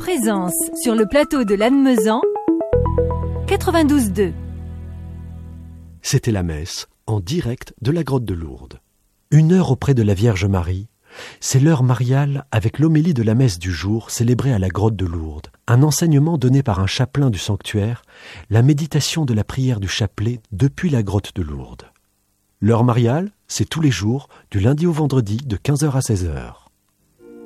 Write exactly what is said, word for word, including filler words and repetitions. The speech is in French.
présence sur le plateau de Lannemezan, quatre-vingt-douze deux. C'était la messe, en direct de la grotte de Lourdes. Une heure auprès de la Vierge Marie, c'est l'heure mariale avec l'homélie de la messe du jour célébrée à la grotte de Lourdes, un enseignement donné par un chapelain du sanctuaire, la méditation de la prière du chapelet depuis la grotte de Lourdes. L'heure mariale, c'est tous les jours, du lundi au vendredi, de quinze heures à seize heures.